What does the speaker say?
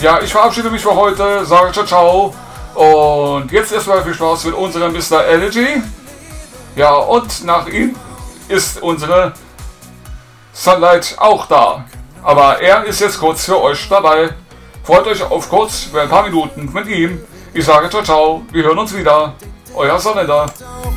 Ja, ich verabschiede mich für heute, sage ciao, ciao. Und jetzt erstmal viel Spaß mit unserem Mr. Energy. Ja, und nach ihm ist unsere Sunlight auch da. Aber er ist jetzt kurz für euch dabei. Freut euch auf kurz für ein paar Minuten mit ihm. Ich sage ciao, ciao. Wir hören uns wieder. Euer Sonnender.